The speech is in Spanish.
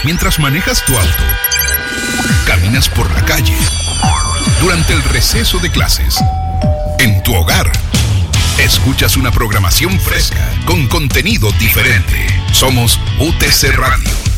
mientras manejas tu auto, caminas por la calle, durante el receso de clases, en tu hogar. Escuchas una programación fresca con contenido diferente. Somos UTC Radio.